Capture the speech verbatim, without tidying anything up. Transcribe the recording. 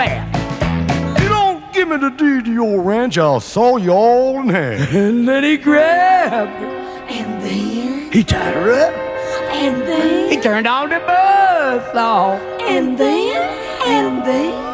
laughed. You don't give me the deed to your ranch, I'll saw you all in half. And then he grabbed her. And then? He tied her up. And then? He turned on the buzzsaw. And then? And then?